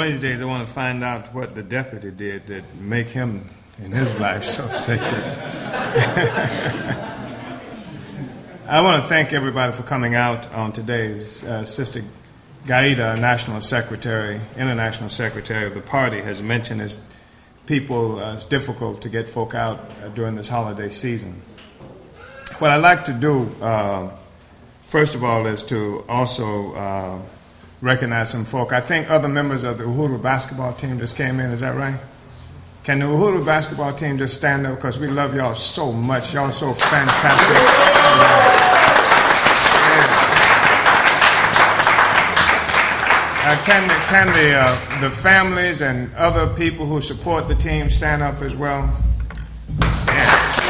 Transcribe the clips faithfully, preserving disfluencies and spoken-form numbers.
one of these days I want to find out what the deputy did that make him in his life so sacred. I want to thank everybody for coming out on today's. Uh, Sister Gaida, National Secretary, International Secretary of the party, has mentioned as people, uh, it's difficult to get folk out uh, during this holiday season. What I'd like to do, uh, first of all, is to also uh, recognize some folk. I think other members of the Uhuru basketball team just came in, is that right? Can the Uhuru basketball team just stand up? Because we love y'all so much. Y'all so fantastic. Yeah. Uh, can the, can the, uh, the families and other people who support the team stand up as well? Yeah.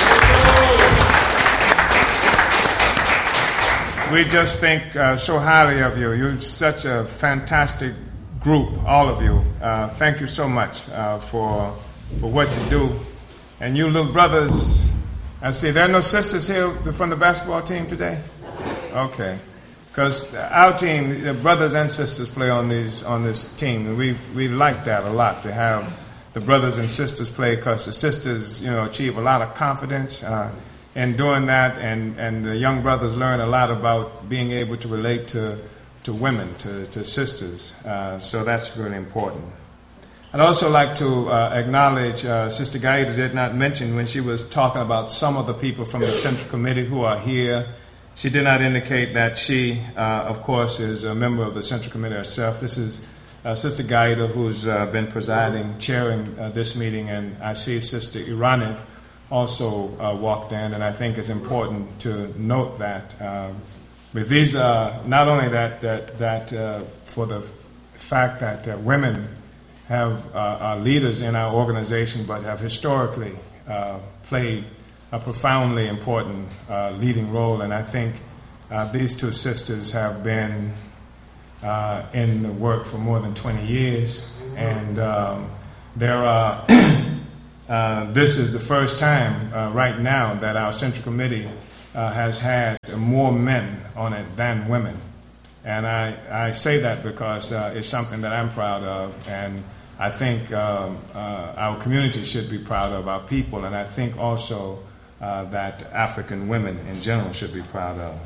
We just think uh, so highly of you. You're such a fantastic group, all of you. Uh, thank you so much uh, for, for what you do. And you little brothers, I see, there are no sisters here from the basketball team today? Okay. Because our team, the brothers and sisters play on these on this team, and we we like that a lot, to have the brothers and sisters play, because the sisters, you know, achieve a lot of confidence uh, in doing that, and, and the young brothers learn a lot about being able to relate to to women, to, to sisters. Uh, so that's really important. I'd also like to uh, acknowledge uh, Sister Gaida did not mention when she was talking about some of the people from the Central Committee who are here. She did not indicate that she, uh, of course, is a member of the Central Committee herself. This is uh, Sister Gaida, who's uh, been presiding, chairing uh, this meeting, and I see Sister Iranev also uh, walked in, and I think it's important to note that. Um, but these are not only that, that, that uh, for the fact that uh, women have uh, are leaders in our organization, but have historically uh, played a profoundly important uh, leading role, and I think uh, these two sisters have been uh, in the work for more than twenty years, and um, there are. uh, this is the first time uh, right now that our Central Committee uh, has had more men on it than women, and I, I say that because uh, it's something that I'm proud of, and I think um, uh, our community should be proud of our people, and I think also Uh, that African women in general should be proud of.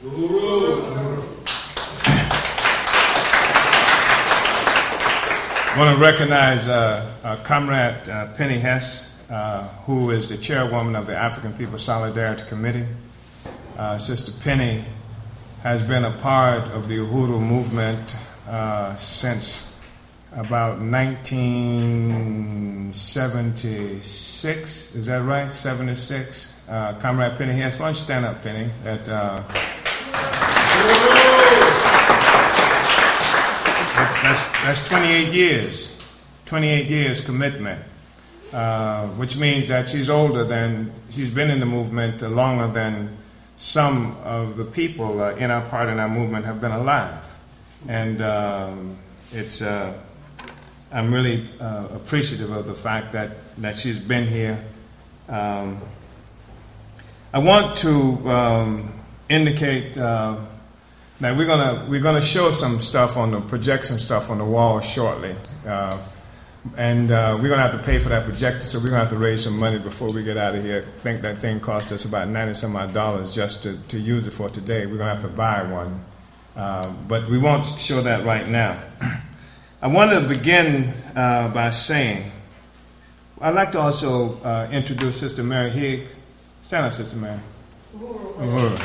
I want to recognize uh, uh, Comrade uh, Penny Hess, uh, who is the chairwoman of the African People's Solidarity Committee. Uh, Sister Penny has been a part of the Uhuru movement uh, since about nineteen seventy-six, is that right? seventy-six. Uh, Comrade Penny Hess, why don't you stand up, Penny? That, uh, that's, that's twenty-eight years, twenty-eight years commitment, uh, which means that she's older than, she's been in the movement longer than some of the people uh, in our party and our movement have been alive. And um, it's, uh, I'm really uh, appreciative of the fact that, that she's been here. Um, I want to um, indicate uh, that we're gonna we're gonna show some stuff on the project some stuff on the wall shortly, uh, and uh, we're gonna have to pay for that projector, so we're gonna have to raise some money before we get out of here. I think that thing cost us about ninety some odd dollars just to, to use it for today. We're gonna have to buy one, uh, but we won't show that right now. I want to begin uh, by saying I'd like to also uh, introduce Sister Mary Higgs. Stand up, Sister Mary. Uh,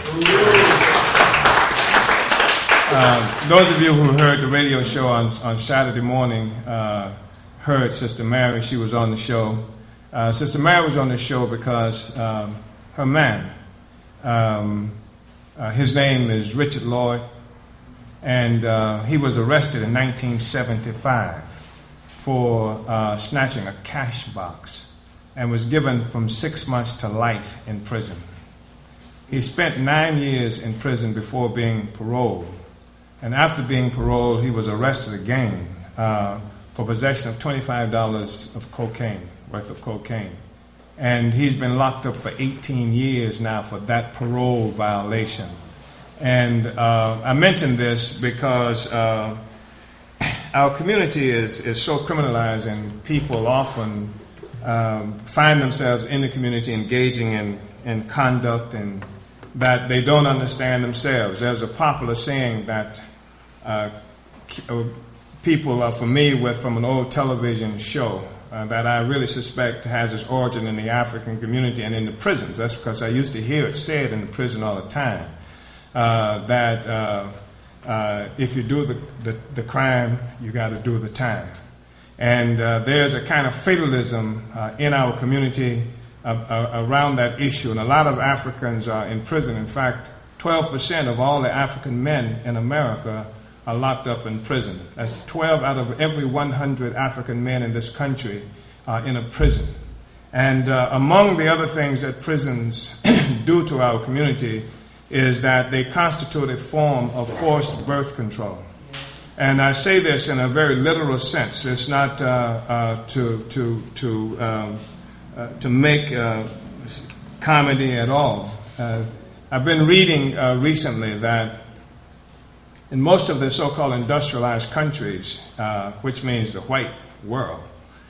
those of you who heard the radio show on, on Saturday morning uh, heard Sister Mary. She was on the show. Uh, Sister Mary was on the show because um, her man, um, uh, his name is Richard Lloyd, and uh, he was arrested in nineteen seventy-five for uh, snatching a cash box, and was given from six months to life in prison. He spent nine years in prison before being paroled. And after being paroled, he was arrested again uh, for possession of twenty-five dollars of cocaine, worth of cocaine. And he's been locked up for eighteen years now for that parole violation. And uh, I mention this because uh, our community is, is so criminalized, and people often um, find themselves in the community engaging in, in conduct and that they don't understand themselves. There's a popular saying that uh, people are familiar with from an old television show uh, that I really suspect has its origin in the African community and in the prisons. That's because I used to hear it said in the prison all the time, uh, that uh, uh, if you do the, the, the crime, you got to do the time. And uh, there's a kind of fatalism uh, in our community uh, uh, around that issue. And a lot of Africans are in prison. In fact, twelve percent of all the African men in America are locked up in prison. That's twelve out of every one hundred African men in this country are in a prison. And uh, among the other things that prisons do to our community is that they constitute a form of forced birth control. And I say this in a very literal sense. It's not uh, uh, to to to um, uh, to make uh, comedy at all. Uh, I've been reading uh, recently that in most of the so-called industrialized countries, uh, which means the white world,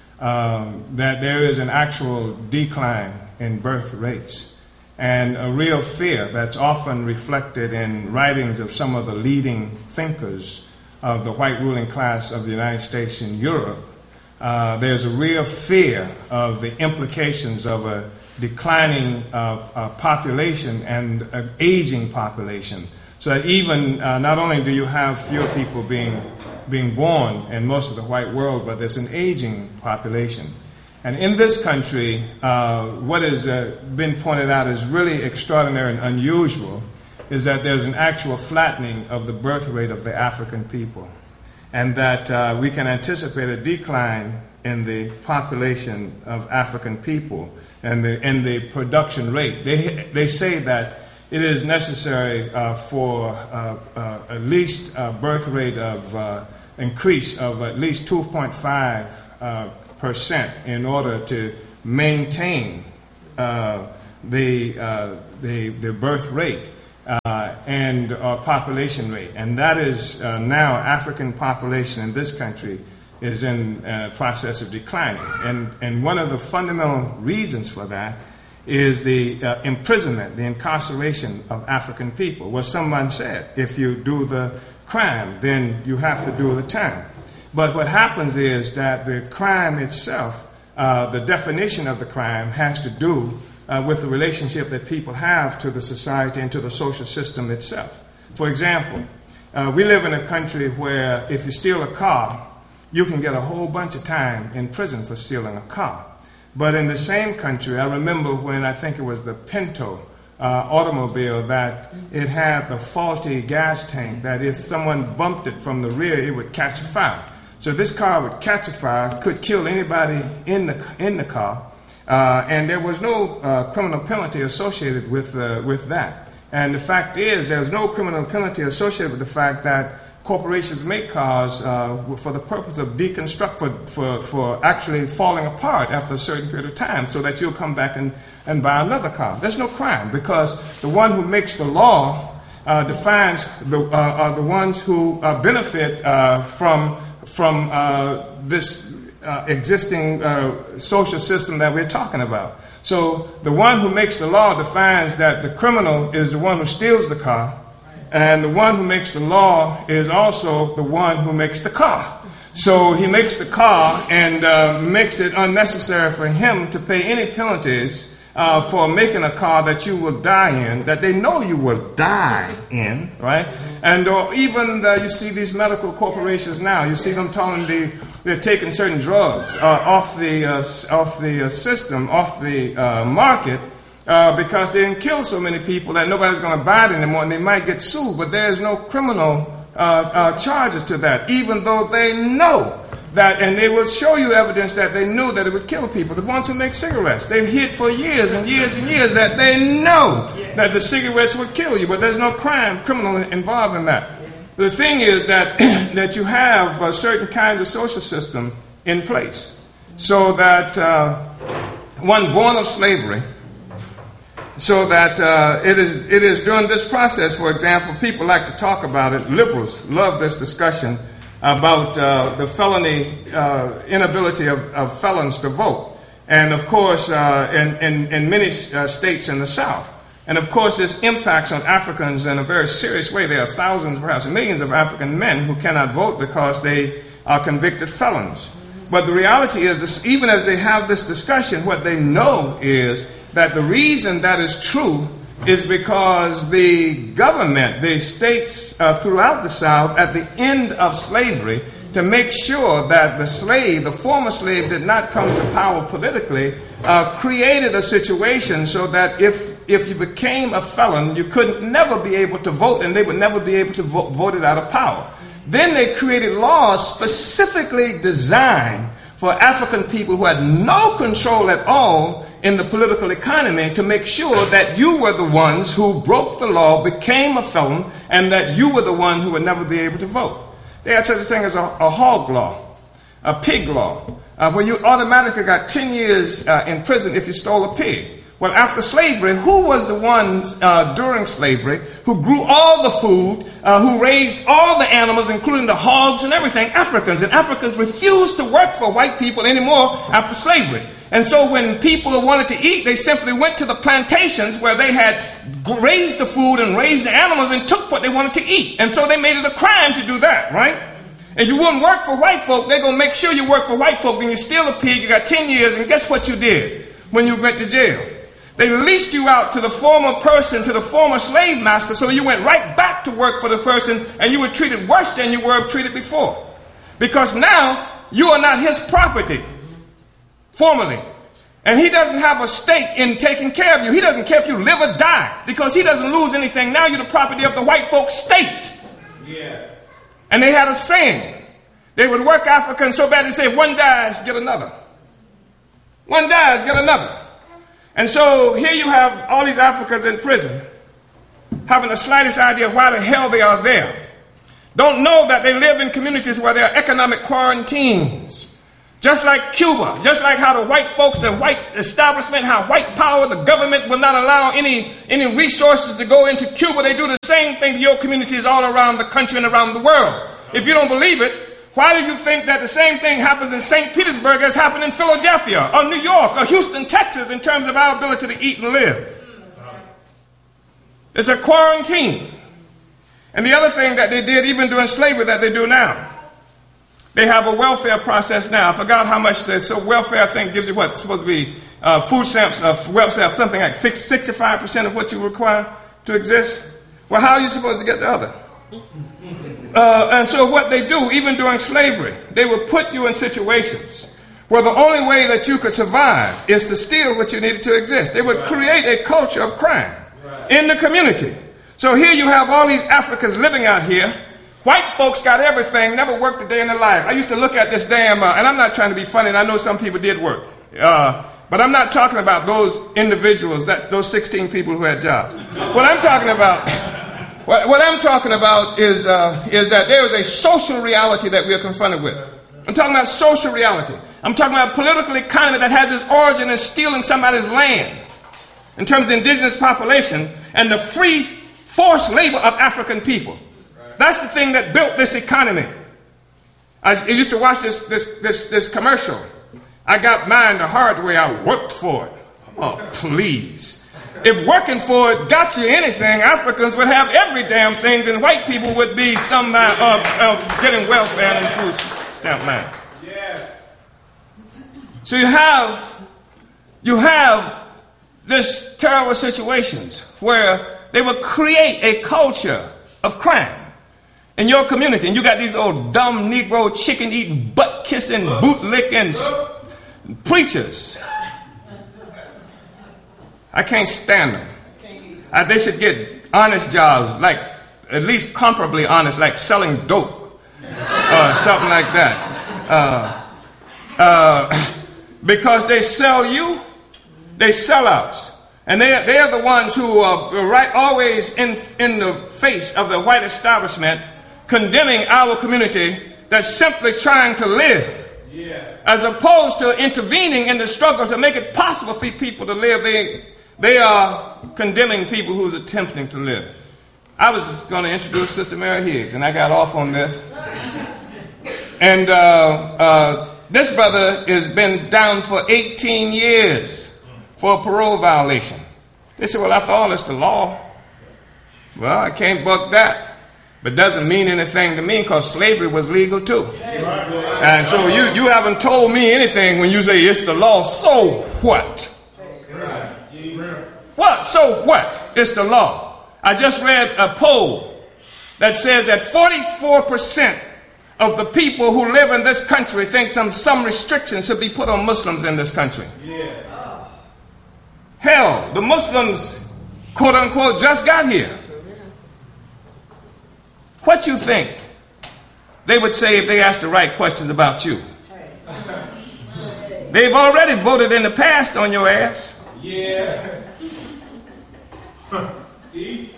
um, that there is an actual decline in birth rates and a real fear that's often reflected in writings of some of the leading thinkers of the white ruling class of the United States and Europe. Uh, there's a real fear of the implications of a declining uh, uh, population and an aging population. So that even, uh, not only do you have fewer people being, being born in most of the white world, but there's an aging population. And in this country, uh, what has uh, been pointed out is really extraordinary and unusual, is that there's an actual flattening of the birth rate of the African people, and that uh, we can anticipate a decline in the population of African people and the, in the production rate. They, they say that it is necessary uh, for uh, uh, at least a birth rate of uh, increase of at least two point five uh, percent in order to maintain uh, the, uh, the, the birth rate uh, and uh, population rate. And that is uh, now African population in this country is in a process of declining. And, and one of the fundamental reasons for that is the uh, imprisonment, the incarceration of African people. Well, someone said, if you do the crime, then you have to do the time. But what happens is that the crime itself, uh, the definition of the crime has to do uh, with the relationship that people have to the society and to the social system itself. For example, uh, we live in a country where if you steal a car, you can get a whole bunch of time in prison for stealing a car. But in the same country, I remember when I think it was the Pinto uh, automobile, that it had the faulty gas tank, that if someone bumped it from the rear, it would catch a fire. So this car would catch a fire, could kill anybody in the, in the car, uh, and there was no uh, criminal penalty associated with, uh, with that. And the fact is, there's no criminal penalty associated with the fact that corporations make cars uh, for the purpose of deconstruct, for, for, for actually falling apart after a certain period of time so that you'll come back and, and buy another car. There's no crime because the one who makes the law uh, defines the, uh, are the ones who uh, benefit uh, from, from uh, this uh, existing uh, social system that we're talking about. So the one who makes the law defines that the criminal is the one who steals the car, and the one who makes the law is also the one who makes the car. So he makes the car and uh, makes it unnecessary for him to pay any penalties uh, for making a car that you will die in, that they know you will die in, right? And or even uh, you see these medical corporations now, you see them telling the, they're taking certain drugs uh, off the, uh, off the uh, system, off the uh, market, Uh, because they didn't kill so many people that nobody's going to buy it anymore, and they might get sued, but there's no criminal uh, uh, charges to that, even though they know that, and they will show you evidence that they knew that it would kill people. The ones who make cigarettes, they've hid for years and years and years that they know that the cigarettes would kill you, but there's no crime, criminal involved in that. The thing is that, that you have a certain kind of social system in place, so that uh, one born of slavery, so that uh, it is it is during this process, for example, people like to talk about it, liberals love this discussion, about uh, the felony uh, inability of, of felons to vote. And of course, uh, in, in, in many uh, states in the South. And of course, this impacts on Africans in a very serious way. There are thousands, perhaps millions of African men who cannot vote because they are convicted felons. But the reality is, this, even as they have this discussion, what they know is that the reason that is true is because the government, the states uh, throughout the South, at the end of slavery, to make sure that the slave, the former slave, did not come to power politically, uh, created a situation so that if if you became a felon, you could never be able to vote, and they would never be able to vote, vote it out of power. Then they created laws specifically designed for African people who had no control at all in the political economy to make sure that you were the ones who broke the law, became a felon, and that you were the one who would never be able to vote. They had such a thing as a, a hog law, a pig law, uh, where you automatically got ten years uh, in prison if you stole a pig. Well, after slavery, who was the ones uh, during slavery who grew all the food, uh, who raised all the animals, including the hogs and everything? Africans. And Africans refused to work for white people anymore after slavery. And so when people wanted to eat, they simply went to the plantations where they had raised the food and raised the animals and took what they wanted to eat. And so they made it a crime to do that, right? If you wouldn't work for white folk, they're going to make sure you work for white folk. Then you steal a pig, you got ten years, and guess what you did when you went to jail? They leased you out to the former person, to the former slave master, so you went right back to work for the person, and you were treated worse than you were treated before. Because now, you are not his property, formerly. And he doesn't have a stake in taking care of you. He doesn't care if you live or die, because he doesn't lose anything. Now you're the property of the white folks' state. Yeah. And they had a saying. They would work Africans so bad they say, if one dies, get another. One dies, get another. And so here you have all these Africans in prison, having the slightest idea why the hell they are there. Don't know that they live in communities where there are economic quarantines. Just like Cuba, just like how the white folks, the white establishment, how white power, the government will not allow any, any resources to go into Cuba. They do the same thing to your communities all around the country and around the world. If you don't believe it, why do you think that the same thing happens in Saint Petersburg as happened in Philadelphia or New York or Houston, Texas, in terms of our ability to eat and live? It's a quarantine. And the other thing that they did even during slavery that they do now, they have a welfare process now. I forgot how much the so welfare thing gives you. What? It's supposed to be uh, food stamps, uh, welfare, something like sixty-five percent of what you require to exist. Well, how are you supposed to get the other? Uh, and so what they do, even during slavery, they would put you in situations where the only way that you could survive is to steal what you needed to exist. They would create a culture of crime in the community. So here you have all these Africans living out here. White folks got everything, never worked a day in their life. I used to look at this damn, uh, and I'm not trying to be funny, and I know some people did work. Uh, but I'm not talking about those individuals, that those sixteen people who had jobs. What I'm talking about... What, what I'm talking about is, uh, is that there is a social reality that we are confronted with. I'm talking about social reality. I'm talking about a political economy that has its origin in stealing somebody's land in terms of the indigenous population and the free forced labor of African people. That's the thing that built this economy. I used to watch this, this, this, this commercial. I got mine the hard way. I worked for it. Oh, please. If working for it got you anything, Africans would have every damn thing, and white people would be some uh, uh, getting welfare and food stamp land. Yeah. So you have, you have this terrible situations where they would create a culture of crime in your community, and you got these old dumb Negro chicken-eating, butt-kissing, boot-licking preachers. I can't stand them. Uh, they should get honest jobs, like at least comparably honest, like selling dope or something like that. Uh, uh, because they sell you, they sell us. And they, they are the ones who are right always in, in the face of the white establishment, condemning our community that's simply trying to live. Yeah. As opposed to intervening in the struggle to make it possible for people to live. They, They are condemning people who's attempting to live. I was just going to introduce Sister Mary Higgs, and I got off on this. And uh, uh, this brother has been down for eighteen years for a parole violation. They said, well, after all, it's the law. Well, I can't buck that. But doesn't mean anything to me because slavery was legal too. And so you, you haven't told me anything when you say it's the law. So what? What? So what? It's the law. I just read a poll that says that forty-four percent of the people who live in this country think some, some restrictions should be put on Muslims in this country. Hell, the Muslims, quote unquote, just got here. What you think they would say if they asked the right questions about you? They've already voted in the past on your ass. Yeah. See?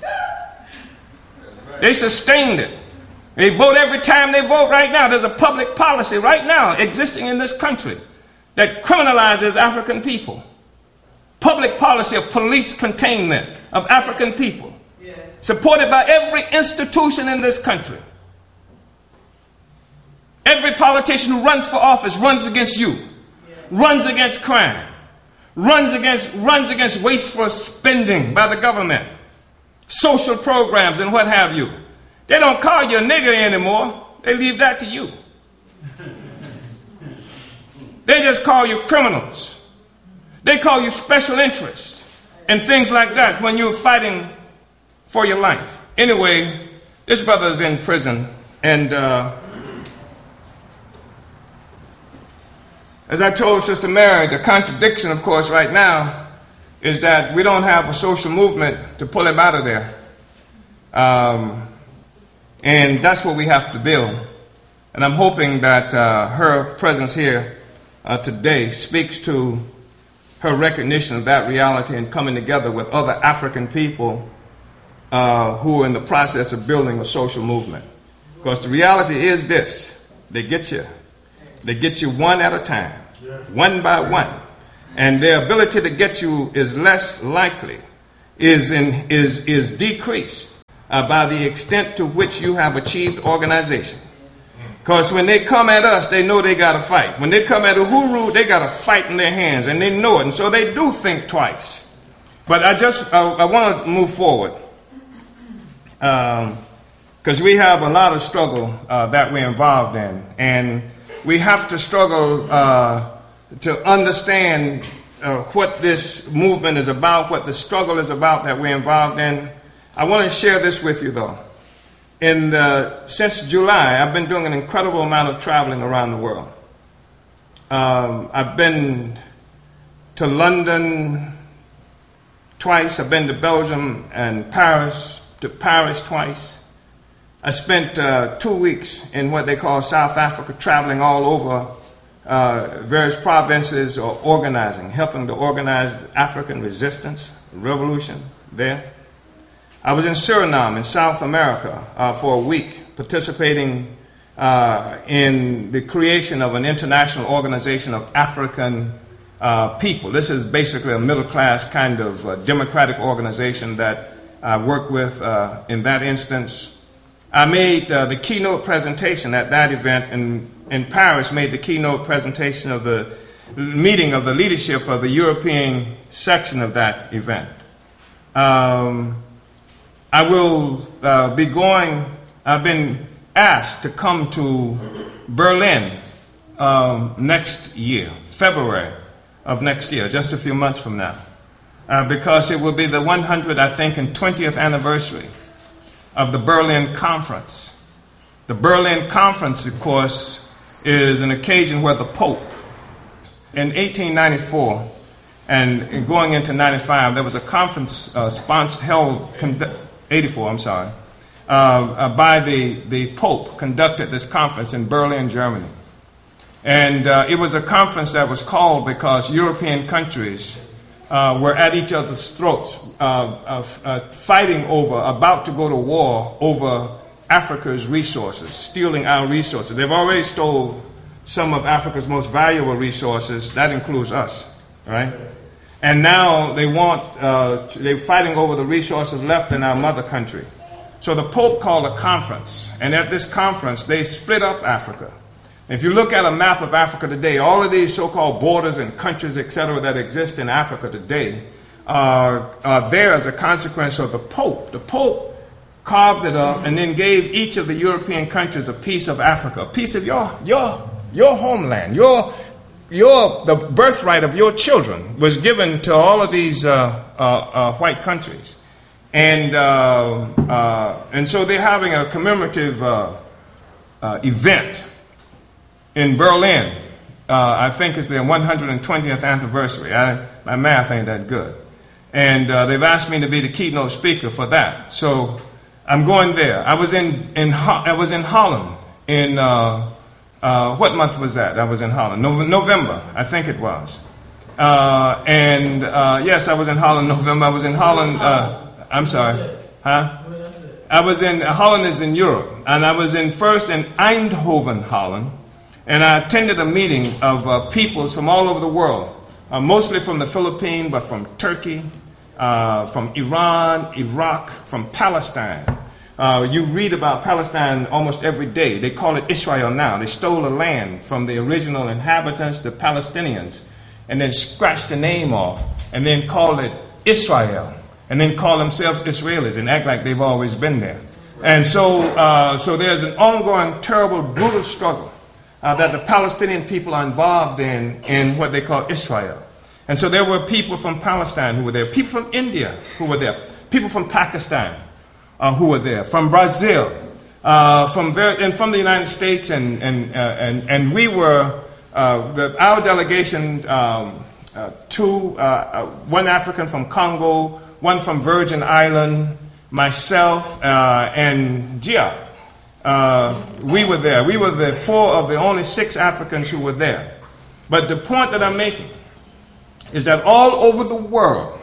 They sustained it. They vote every time they vote right now. There's a public policy right now existing in this country that criminalizes African people. Public policy of police containment of African people. Supported by every institution in this country. Every politician who runs for office runs against you, runs against crime, runs against, runs against wasteful spending by the government, social programs and what have you. They don't call you a nigger anymore. They leave that to you. They just call you criminals. They call you special interests and things like that when you're fighting for your life. Anyway, this brother is in prison, and uh, as I told Sister Mary, the contradiction, of course, right now is that we don't have a social movement to pull him out of there. Um, and that's what we have to build. And I'm hoping that uh, her presence here uh, today speaks to her recognition of that reality and coming together with other African people Uh, who are in the process of building a social movement. Because the reality is this: they get you. They get you one at a time, one by one. And their ability to get you is less likely, is, in, is, is decreased uh, by the extent to which you have achieved organization. Because when they come at us, they know they got to fight. When they come at Uhuru, they got to fight in their hands, and they know it. And so they do think twice. But I just, uh, I want to move forward. Because um, we have a lot of struggle uh, that we're involved in, and we have to struggle uh, to understand uh, what this movement is about, what the struggle is about that we're involved in. I want to share this with you, though. In the, since July, I've been doing an incredible amount of traveling around the world. Um, I've been to London twice. I've been to Belgium and Paris. To Paris twice. I spent uh, two weeks in what they call South Africa, traveling all over uh, various provinces or organizing, helping to organize African resistance, revolution there. I was in Suriname in South America uh, for a week, participating uh, in the creation of an international organization of African uh, people. This is basically a middle-class kind of uh, democratic organization that I worked with uh, in that instance. I made uh, the keynote presentation at that event in, in Paris, made the keynote presentation of the meeting of the leadership of the European section of that event. Um, I will uh, be going, I've been asked to come to Berlin um, next year, February of next year, just a few months from now. Uh, because it will be the one hundredth, I think, and twentieth anniversary of the Berlin Conference. The Berlin Conference, of course, is an occasion where the Pope, in eighteen ninety-four and going into ninety-five, there was a conference uh, sponsored, held, condu- eighty-four, I'm sorry, uh, uh, by the, the Pope, conducted this conference in Berlin, Germany. And uh, it was a conference that was called because European countries Uh, were at each other's throats, uh, uh, uh, fighting over, about to go to war over Africa's resources, stealing our resources. They've already stole some of Africa's most valuable resources. That includes us, right? And now they want, uh, they're fighting over the resources left in our mother country. So the Pope called a conference, and at this conference, they split up Africa. If you look at a map of Africa today, all of these so-called borders and countries, et cetera, that exist in Africa today are, are there as a consequence of the Pope. The Pope carved it up and then gave each of the European countries a piece of Africa, a piece of your, your, your homeland, your, your, the birthright of your children was given to all of these uh, uh, uh, white countries. And, uh, uh, and so they're having a commemorative uh, uh, event in Berlin. Uh, I think it's their one hundred twentieth anniversary. I, my math ain't that good. And uh, they've asked me to be the keynote speaker for that. So I'm going there. I was in, in, Ho- I was in Holland in, uh, uh, what month was that? I was in Holland. No- November, I think it was. Uh, and uh, yes, I was in Holland November. I was in Holland... Uh, I'm sorry, huh? I was in, Holland is in Europe, and I was in first in Eindhoven, Holland, and I attended a meeting of uh, peoples from all over the world, uh, mostly from the Philippines, but from Turkey, uh, from Iran, Iraq, from Palestine. Uh, you read about Palestine almost every day. They call it Israel now. They stole the land from the original inhabitants, the Palestinians, and then scratched the name off, and then called it Israel. And then call themselves Israelis and act like they've always been there. And so, uh, so there's an ongoing, terrible, brutal struggle uh, that the Palestinian people are involved in, in what they call Israel. And so there were people from Palestine who were there, people from India who were there, people from Pakistan uh, who were there, from Brazil, uh, from very, and from the United States, and and uh, and and we were uh, the, our delegation, um, uh, two, uh, uh, one African from Congo, one from Virgin Island, myself, uh, and Gia. Uh, we were there. We were the four of the only six Africans who were there. But the point that I'm making is that all over the world,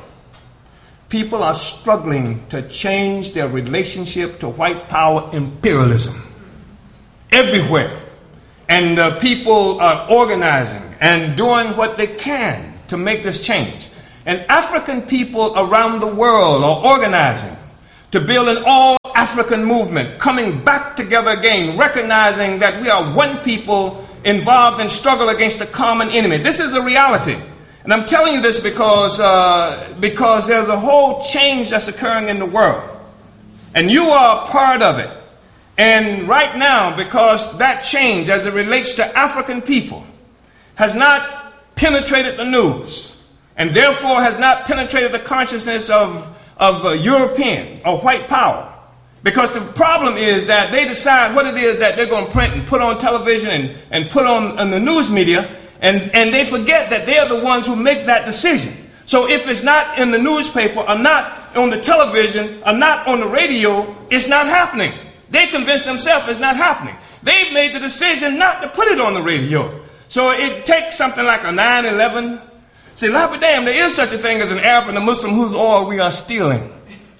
people are struggling to change their relationship to white power imperialism. Everywhere. And uh, people are organizing and doing what they can to make this change. And African people around the world are organizing to build an all-African movement, coming back together again, recognizing that we are one people involved in struggle against a common enemy. This is a reality. And I'm telling you this because, uh, because there's a whole change that's occurring in the world. And you are a part of it. And right now, because that change, as it relates to African people, has not penetrated the news, and therefore has not penetrated the consciousness of, of uh, European or white power. Because the problem is that they decide what it is that they're going to print and put on television and, and put on, on the news media, and, and they forget that they're the ones who make that decision. So if it's not in the newspaper or not on the television or not on the radio, it's not happening. They convince themselves it's not happening. They've made the decision not to put it on the radio. So it takes something like a nine eleven. See, Lord damn, there is such a thing as an Arab and a Muslim whose oil we are stealing.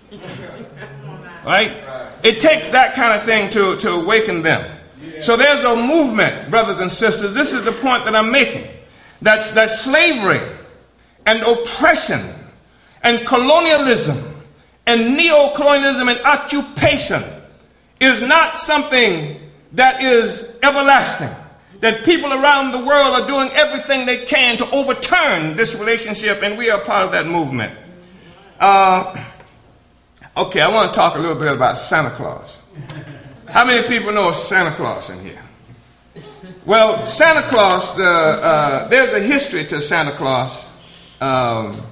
Right? It takes that kind of thing to, to awaken them. So there's a movement, brothers and sisters. This is the point that I'm making. That's that slavery and oppression and colonialism and neo-colonialism and occupation is not something that is everlasting. That people around the world are doing everything they can to overturn this relationship, and we are part of that movement. Uh, okay, I want to talk a little bit about Santa Claus. How many people know of Santa Claus in here? Well, Santa Claus, uh, uh, there's a history to Santa Claus, um,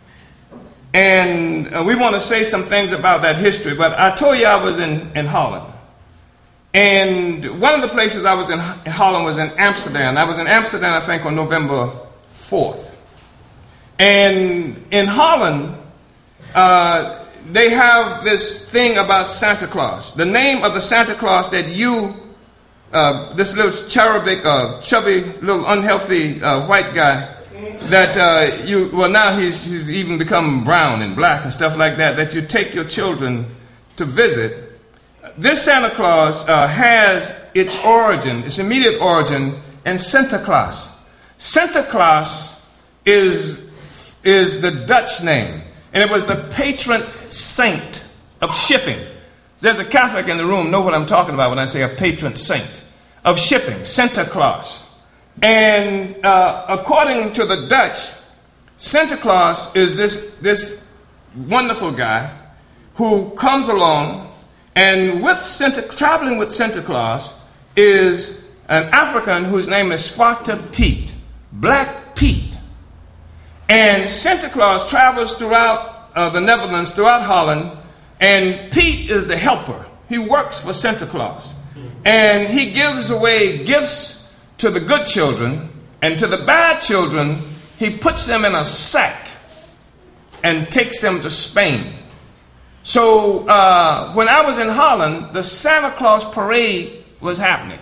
and uh, we want to say some things about that history, but I told you I was in, in Holland. And one of the places I was in Holland was in Amsterdam. I was in Amsterdam, I think, on November fourth. And in Holland, uh, they have this thing about Santa Claus. The name of the Santa Claus that you, uh, this little cherubic, uh, chubby, little unhealthy uh, white guy, that uh, you, well, now he's, he's even become brown and black and stuff like that, that you take your children to visit. This Santa Claus uh, has its origin, its immediate origin, in Santa Claus. Santa Claus is, is the Dutch name, and it was the patron saint of shipping. There's a Catholic in the room, know what I'm talking about when I say a patron saint of shipping, Santa Claus. And uh, according to the Dutch, Santa Claus is this, this wonderful guy who comes along, and with Santa, traveling with Santa Claus is an African whose name is Zwarte Piet, Black Pete. And Santa Claus travels throughout uh, the Netherlands, throughout Holland, and Pete is the helper. He works for Santa Claus. And he gives away gifts to the good children, and to the bad children, he puts them in a sack and takes them to Spain. So uh, when I was in Holland, the Santa Claus parade was happening.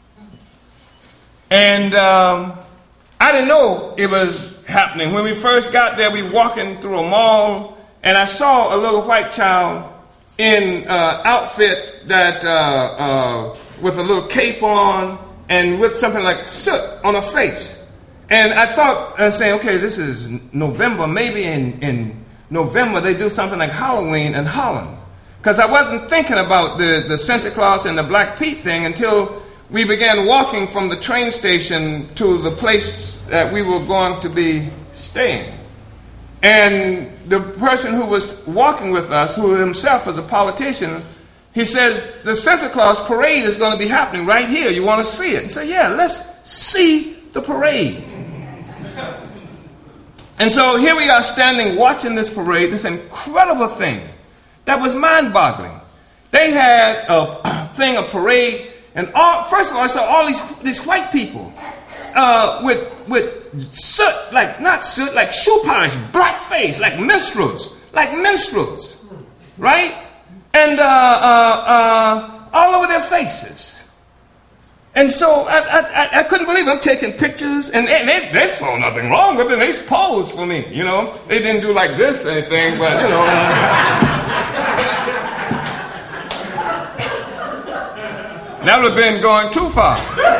And um, I didn't know it was happening. When we first got there, we were walking through a mall, and I saw a little white child in uh, outfit that uh, uh, with a little cape on and with something like soot on her face. And I thought, I was saying, okay, this is November. Maybe in, in November they do something like Halloween in Holland. Because I wasn't thinking about the, the Santa Claus and the Black Pete thing until we began walking from the train station to the place that we were going to be staying. And the person who was walking with us, who himself was a politician, he says, the Santa Claus parade is going to be happening right here. You want to see it? I said, yeah, let's see the parade. And so here we are standing watching this parade, this incredible thing that was mind-boggling. They had a thing, a parade, and all, first of all, I saw all these, these white people uh, with, with soot, like, not soot, like shoe polish, black face, like minstrels, like minstrels, right? And uh, uh, uh, all over their faces. And so I, I, I couldn't believe it. I'm taking pictures, and they, they, they saw nothing wrong with it. They posed for me, you know. They didn't do like this or anything, but, you know. That would have been going too far.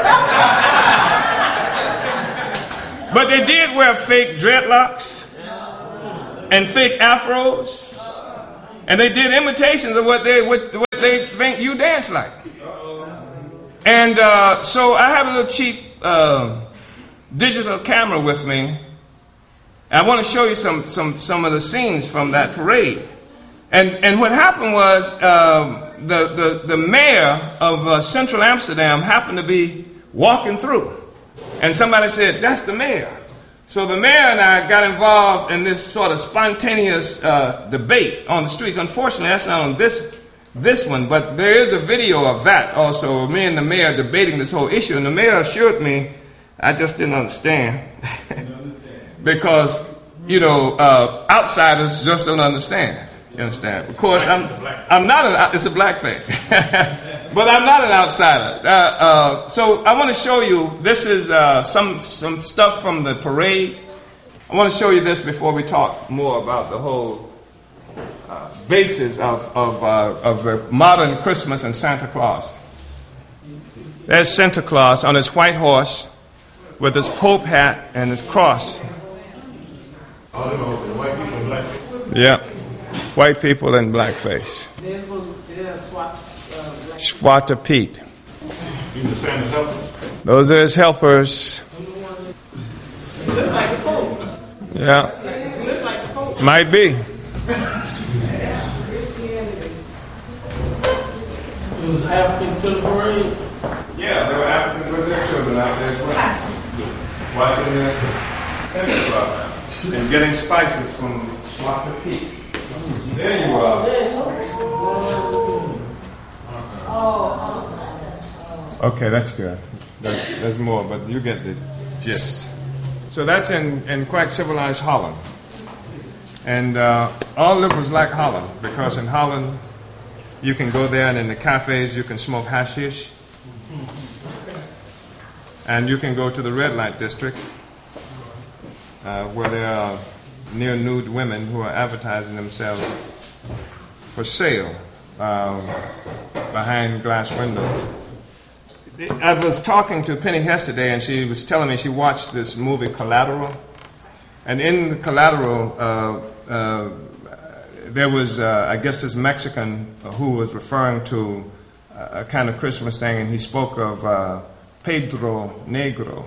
But they did wear fake dreadlocks and fake afros. And they did imitations of what they, what, what they think you dance like. And uh, so I have a little cheap uh, digital camera with me. I want to show you some, some, some of the scenes from that parade. And, and what happened was um, the, the, the mayor of uh, Central Amsterdam happened to be walking through. And somebody said, that's the mayor. So the mayor and I got involved in this sort of spontaneous uh, debate on the streets. Unfortunately, that's not on this, this one, but there is a video of that also, me and the mayor debating this whole issue. And the mayor assured me, I just didn't understand. Because, you know, uh, outsiders just don't understand. You understand? Of course, I'm, I'm not an, it's a black thing. But I'm not an outsider. Uh, uh, so I want to show you, this is uh, some, some stuff from the parade. I want to show you this before we talk more about the whole uh, basis of, of, uh, of the modern Christmas and Santa Claus. There's Santa Claus on his white horse with his Pope hat and his cross. Yeah. White people in blackface. Zwarte Piet. Those are his helpers. Yeah. Might be. It was Africans to the parade? Yeah, there were Africans with their children out there as well. Watching the Santa Claus and getting spices from Zwarte Piet. There you are. Okay, that's good. There's, there's more, but you get the gist. So that's in, in quite civilized Holland. And uh, all liberals like Holland, because in Holland, you can go there and in the cafes, you can smoke hashish. And you can go to the red light district, uh, where there are near nude women who are advertising themselves for sale um, behind glass windows. I was talking to Penny yesterday, and she was telling me she watched this movie Collateral. And in the Collateral, uh, uh, there was, uh, I guess, this Mexican who was referring to a kind of Christmas thing, and he spoke of uh, Pedro Negro,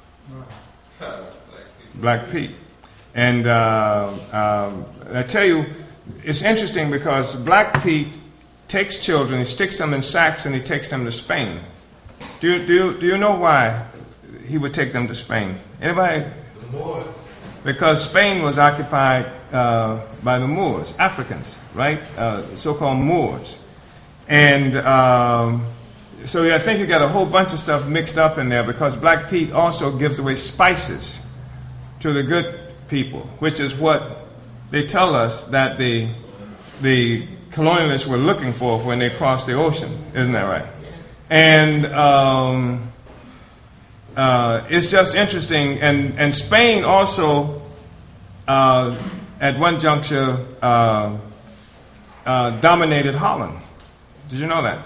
Black Pete. And uh, um, I tell you, it's interesting because Black Pete takes children, he sticks them in sacks, and he takes them to Spain. Do you, do you, do you know why he would take them to Spain? Anybody? The Moors. Because Spain was occupied uh, by the Moors, Africans, right? Uh, so-called Moors. And um, so I think you got a whole bunch of stuff mixed up in there, because Black Pete also gives away spices to the good people, which is what they tell us that the, the colonialists were looking for when they crossed the ocean. Isn't that right? And um, uh, it's just interesting. And, and Spain also, uh, at one juncture, uh, uh, dominated Holland. Did you know that?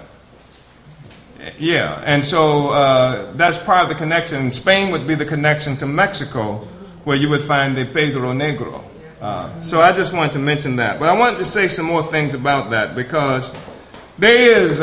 Yeah. And so uh, that's part of the connection. Spain would be the connection to Mexico, where you would find the Pedro Negro. Uh, so I just wanted to mention that. But I wanted to say some more things about that, because there is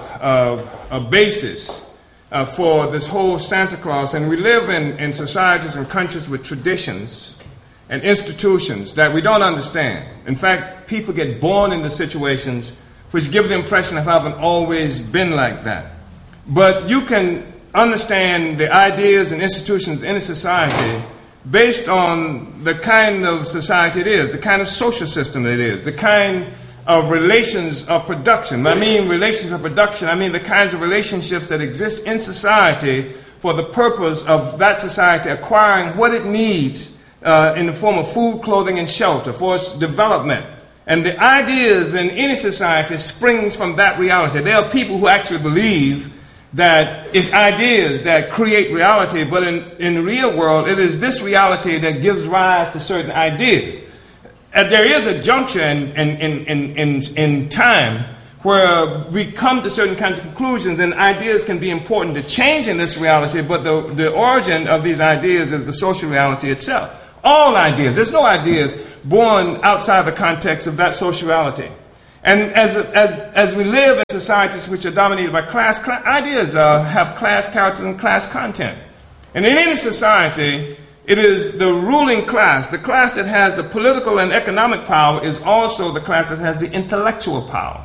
uh, a, a basis uh, for this whole Santa Claus, and we live in, in societies and countries with traditions and institutions that we don't understand. In fact, people get born into situations which give the impression of having always been like that. But you can understand the ideas and institutions in a society based on the kind of society it is, the kind of social system it is, the kind of relations of production. When I mean relations of production, I mean the kinds of relationships that exist in society for the purpose of that society acquiring what it needs uh, in the form of food, clothing, and shelter for its development. And the ideas in any society springs from that reality. There are people who actually believe that it's ideas that create reality, but in, in the real world, it is this reality that gives rise to certain ideas. And there is a juncture in, in, in, in, in time where we come to certain kinds of conclusions, and ideas can be important to change in this reality, but the, the origin of these ideas is the social reality itself. All ideas. There's no ideas born outside the context of that social reality. And as, as, as we live in societies which are dominated by class, class ideas uh, have class characters and class content. And in any society, it is the ruling class, the class that has the political and economic power, is also the class that has the intellectual power.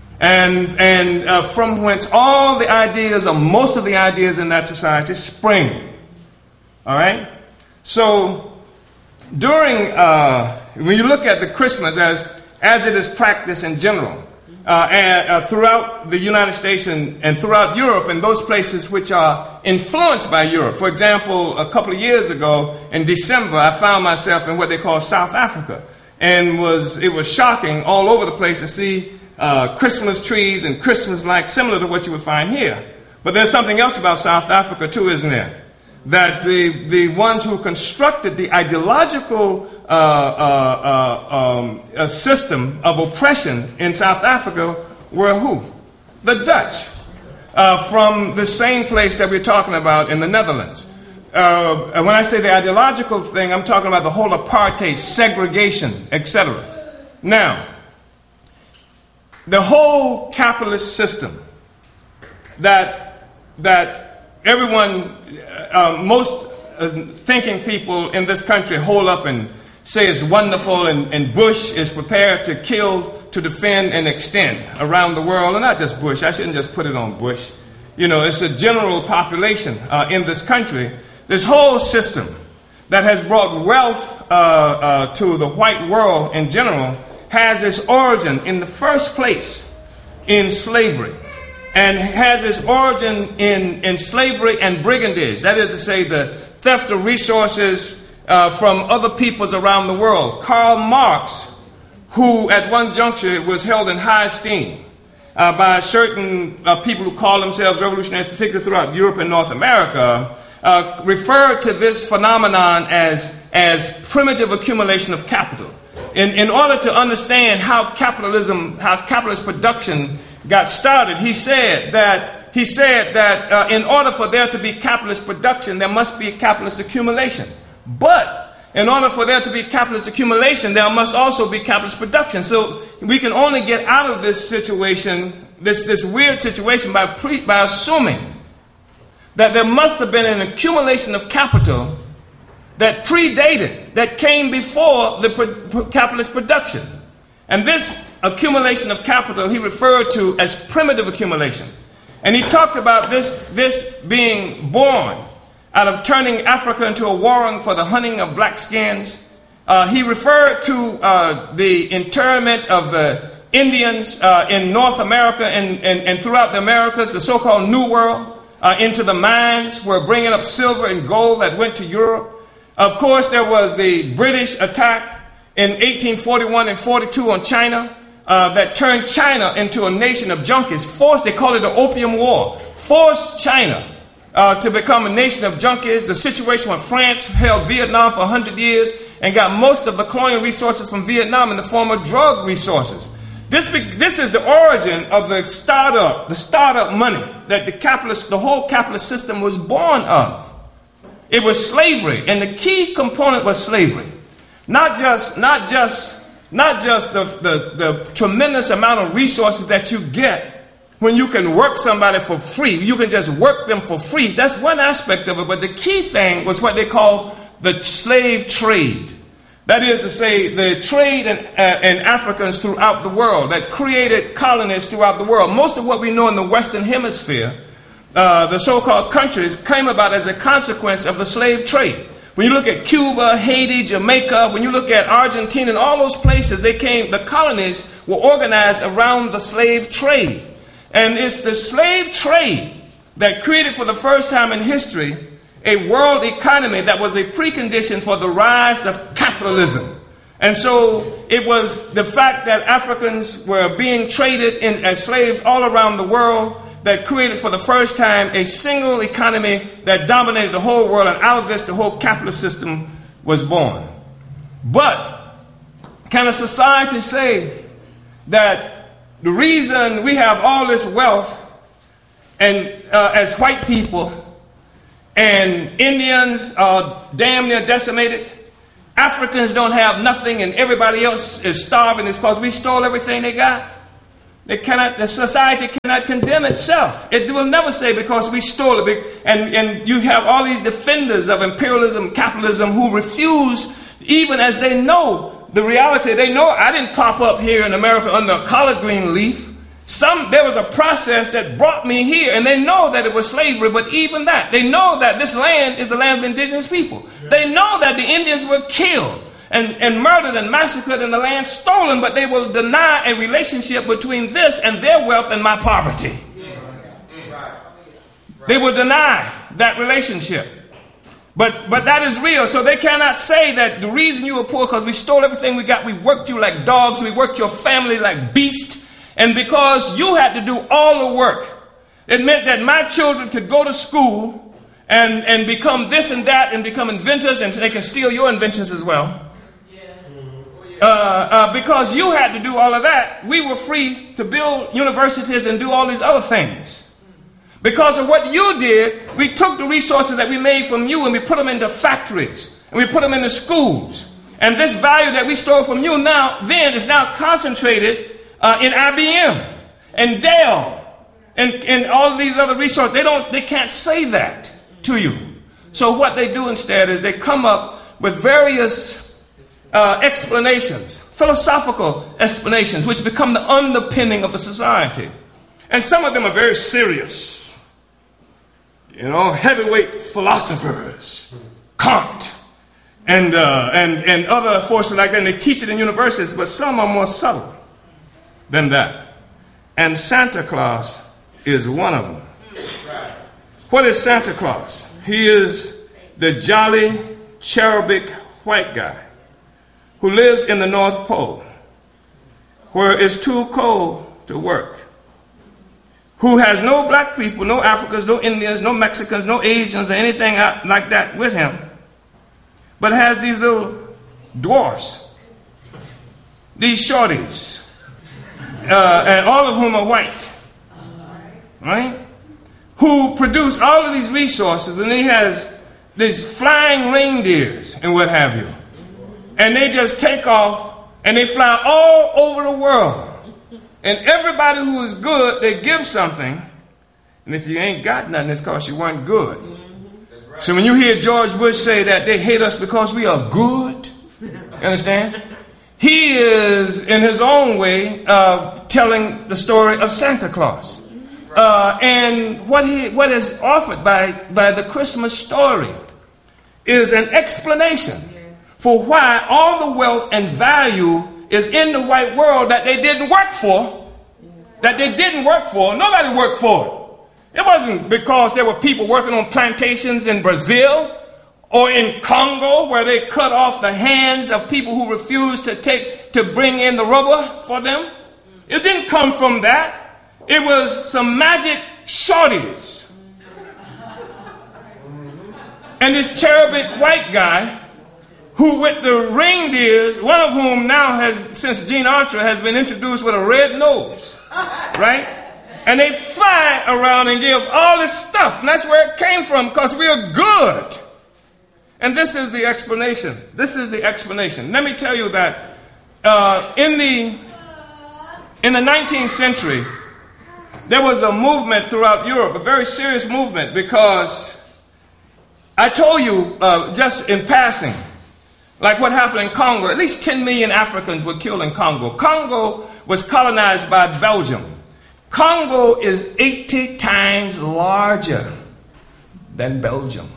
And, and uh, from whence all the ideas, or most of the ideas in that society, spring. All right? So, during, uh, when you look at the Christmas as as it is practiced in general, uh, and, uh, throughout the United States and, and throughout Europe and those places which are influenced by Europe. For example, a couple of years ago in December, I found myself in what they call South Africa, and was it was shocking all over the place to see uh, Christmas trees and Christmas lights similar to what you would find here. But there's something else about South Africa too, isn't there? That the, the ones who constructed the ideological uh, uh, uh, um, uh, system of oppression in South Africa were who? The Dutch, uh, from the same place that we're talking about in the Netherlands. Uh, and when I say the ideological thing, I'm talking about the whole apartheid, segregation, et cetera. Now, the whole capitalist system that that everyone, uh, most uh, thinking people in this country hold up and say it's wonderful, and, and Bush is prepared to kill, to defend, and extend around the world. And not just Bush. I shouldn't just put it on Bush. You know, it's a general population uh, in this country. This whole system that has brought wealth uh, uh, to the white world in general has its origin in the first place in slavery, and has its origin in, in slavery and brigandage. That is to say, the theft of resources uh, from other peoples around the world. Karl Marx, who at one juncture was held in high esteem uh, by certain uh, people who call themselves revolutionaries, particularly throughout Europe and North America, uh, referred to this phenomenon as, as primitive accumulation of capital. In, in order to understand how capitalism, how capitalist production got started, he said that, he said that uh, in order for there to be capitalist production, there must be capitalist accumulation. But in order for there to be capitalist accumulation, there must also be capitalist production. So we can only get out of this situation, this, this weird situation, by, pre, by assuming that there must have been an accumulation of capital that predated, that came before the pro, capitalist production. And this accumulation of capital he referred to as primitive accumulation. And he talked about this, this being born out of turning Africa into a warren for the hunting of black skins. Uh, he referred to uh, the internment of the Indians uh, in North America and, and, and throughout the Americas, the so-called New World, uh, into the mines, were bringing up silver and gold that went to Europe. Of course, there was the British attack in eighteen forty-one and forty-two on China uh, that turned China into a nation of junkies. Forced, they call it the Opium War, forced China uh, to become a nation of junkies. The situation when France held Vietnam for one hundred years and got most of the colonial resources from Vietnam in the form of drug resources. This, this is the origin of the startup, the startup money that the capitalist, the whole capitalist system was born of. It was slavery, and the key component was slavery. Not just, not just, not just the, the, the tremendous amount of resources that you get when you can work somebody for free. You can just work them for free. That's one aspect of it. But the key thing was what they call the slave trade. That is to say, the trade in, uh, in Africans throughout the world that created colonies throughout the world. Most of what we know in the Western Hemisphere, uh, the so-called countries, came about as a consequence of the slave trade. When you look at Cuba, Haiti, Jamaica, when you look at Argentina and all those places, they came, the colonies were organized around the slave trade. And it's the slave trade that created for the first time in history a world economy that was a precondition for the rise of capitalism. And so it was the fact that Africans were being traded in as slaves all around the world that created for the first time a single economy that dominated the whole world, and out of this the whole capitalist system was born. But can a society say that the reason we have all this wealth and uh, as white people and Indians are damn near decimated, Africans don't have nothing and everybody else is starving, is because we stole everything they got? They cannot, the society cannot condemn itself. It will never say because we stole it. And, and you have all these defenders of imperialism, capitalism, who refuse, even as they know the reality. They know I didn't pop up here in America under a collard green leaf. Some, there was a process that brought me here, and they know that it was slavery, but even that, they know that this land is the land of the indigenous people. Yeah. They know that the Indians were killed and, and murdered and massacred and the land stolen, but they will deny a relationship between this and their wealth and my poverty. Yes. Right. They will deny that relationship. But, but that is real, so they cannot say that the reason you were poor because we stole everything we got, we worked you like dogs, we worked your family like beasts. And because you had to do all the work, it meant that my children could go to school and, and become this and that and become inventors, and they can steal your inventions as well. Yes. Uh, uh, because you had to do all of that, we were free to build universities and do all these other things. Because of what you did, we took the resources that we made from you and we put them into factories and we put them into schools. And this value that we stole from you now, then, is now concentrated Uh, in I B M and Dell and, and all of these other resources. They don't, they can't say that to you. So what they do instead is they come up with various uh, explanations, philosophical explanations, which become the underpinning of a society. And some of them are very serious. You know, heavyweight philosophers, Kant, and, uh, and, and other forces like that. And they teach it in universities, but some are more subtle than that. And Santa Claus is one of them. What is Santa Claus? He is the jolly, cherubic white guy who lives in the North Pole, where it's too cold to work, who has no black people, no Africans, no Indians, no Mexicans, no Asians, or anything like that with him, but has these little dwarfs, these shorties, Uh, and all of whom are white, right? Who produce all of these resources, and he has these flying reindeers and what have you. and they just take off and they fly all over the world. And everybody who is good, they give something. And if you ain't got nothing, it's because you weren't good. Right. So when you hear George Bush say that they hate us because we are good, you understand? He is, in his own way, uh, telling the story of Santa Claus. Uh, and what he what is offered by, by the Christmas story is an explanation for why all the wealth and value is in the white world that they didn't work for, that they didn't work for. Nobody worked for it. It wasn't because there were people working on plantations in Brazil or in Congo where they cut off the hands of people who refused to take to bring in the rubber for them. It didn't come from that. It was some magic shorties. And this cherubic white guy who with the reindeers, one of whom now has, since Gene Archer, has been introduced with a red nose, right? And they fly around and give all this stuff. And that's where it came from, because we are good. And this is the explanation. This is the explanation. Let me tell you that uh, in the in the nineteenth century, there was a movement throughout Europe, a very serious movement, because I told you uh, just in passing, like what happened in Congo, at least ten million Africans were killed in Congo. Congo was colonized by Belgium. Congo is eighty times larger than Belgium.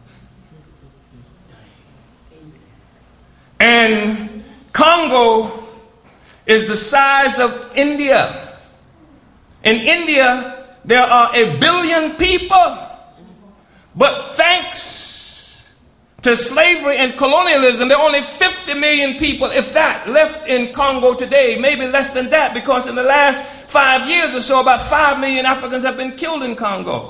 And Congo is the size of India. In India, there are a billion people, but thanks to slavery and colonialism, there are only fifty million people, if that, left in Congo today, maybe less than that, because in the last five years or so, about five million Africans have been killed in Congo.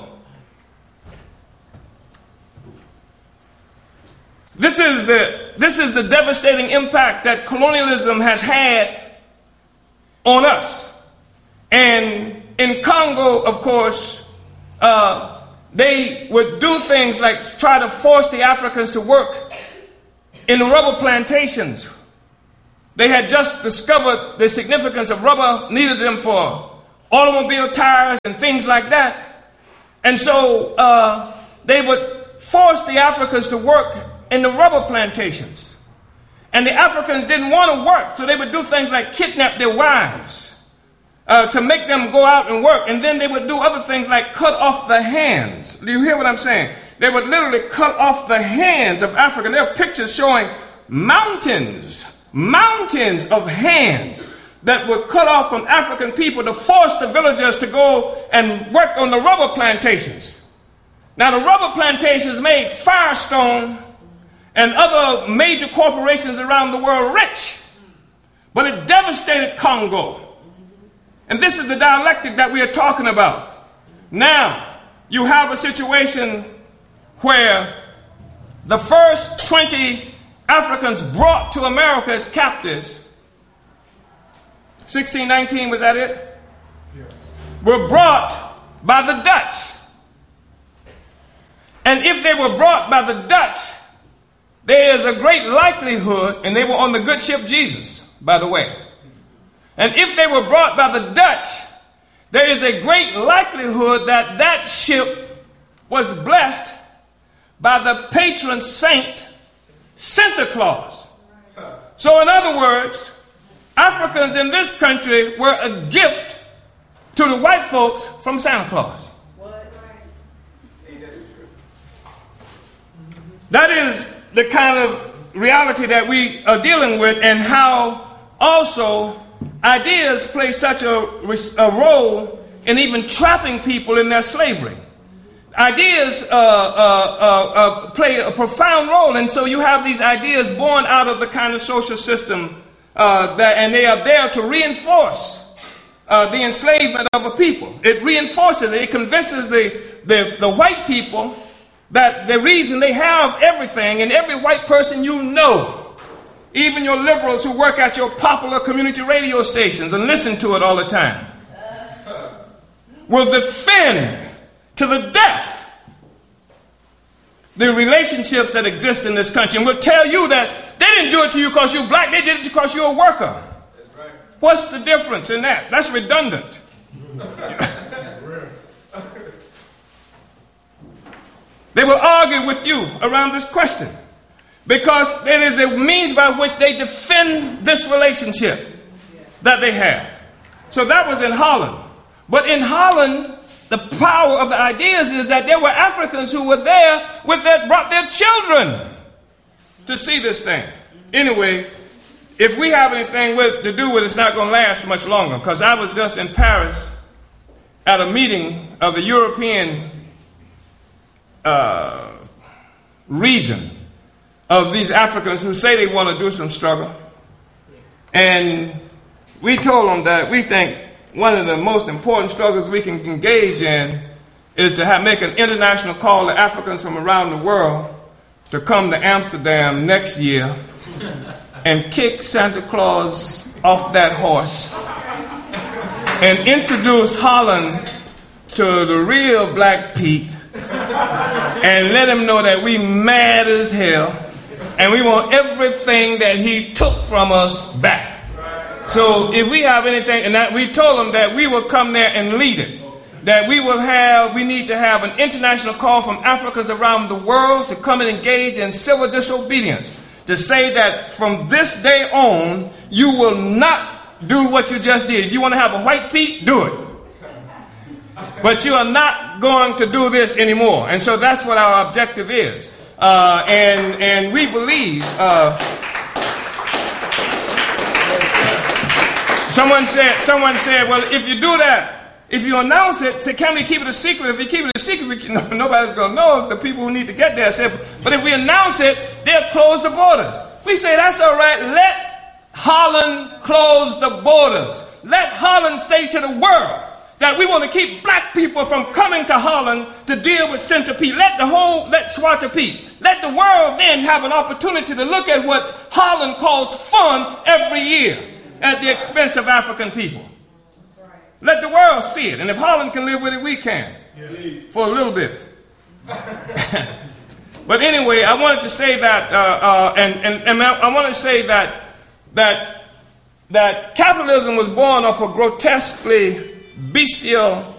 This is the, this is the devastating impact that colonialism has had on us. And in Congo, of course, uh, they would do things like try to force the Africans to work in the rubber plantations. They had just discovered the significance of rubber, needed them for automobile tires and things like that. And so uh, they would force the Africans to work in the rubber plantations. And the Africans didn't want to work, so they would do things like kidnap their wives uh, to make them go out and work. And then they would do other things like cut off the hands. Do you hear what I'm saying? They would literally cut off the hands of Africans. There are pictures showing mountains, mountains of hands that were cut off from African people to force the villagers to go and work on the rubber plantations. Now, the rubber plantations made Firestone and other major corporations around the world rich, but it devastated Congo. And this is the dialectic that we are talking about. Now, you have a situation where the first twenty Africans brought to America as captives, sixteen nineteen, was that it? Yeah. Were brought by the Dutch. And if they were brought by the Dutch, there is a great likelihood, and they were on the good ship Jesus, by the way. And if they were brought by the Dutch, there is a great likelihood that that ship was blessed by the patron saint, Santa Claus. So in other words, Africans in this country were a gift to the white folks from Santa Claus. That is the kind of reality that we are dealing with, and how also ideas play such a, a role in even trapping people in their slavery. Ideas uh, uh, uh, uh, play a profound role, and so you have these ideas born out of the kind of social system uh, that, and they are there to reinforce uh, the enslavement of a people. It reinforces it. It convinces the, the, the white people that the reason they have everything, and every white person you know, even your liberals who work at your popular community radio stations and listen to it all the time, will defend to the death the relationships that exist in this country and will tell you that they didn't do it to you because you're black, they did it because you're a worker. Right. What's the difference in that? That's redundant. They will argue with you around this question because there is a means by which they defend this relationship that they have. So that was in Holland. But in Holland, the power of the ideas is that there were Africans who were there with their, brought their children to see this thing. Anyway, if we have anything with, to do with it, it's not going to last much longer, because I was just in Paris at a meeting of the European uh, region of these Africans who say they want to do some struggle. And we told them that we think one of the most important struggles we can engage in is to have, make an international call to Africans from around the world to come to Amsterdam next year and kick Santa Claus off that horse and introduce Holland to the real Black Pete and let him know that we mad as hell and we want everything that he took from us back. So if we have anything, and that we told them that we will come there and lead it, that we will have, we need to have an international call from Africans around the world to come and engage in civil disobedience, to say that from this day on, you will not do what you just did. If you want to have a white Pete, do it. But you are not going to do this anymore. And so that's what our objective is. Uh, and, and we believe... Uh, Someone said, someone said, well, if you do that, if you announce it, say, can we keep it a secret? If we keep it a secret, we can, no, nobody's going to know. The people who need to get there said, but if we announce it, they'll close the borders. We say, that's all right. Let Holland close the borders. Let Holland say to the world that we want to keep black people from coming to Holland to deal with Santa Pete. Let the whole, let Zwarte Piet. Let the world then have an opportunity to look at what Holland calls fun every year at the expense of African people. Right. Let the world see it. And if Holland can live with it, we can. Yeah. For a little bit. But anyway, I wanted to say that, uh, uh, and, and, and I want to say that, that, that capitalism was born of a grotesquely bestial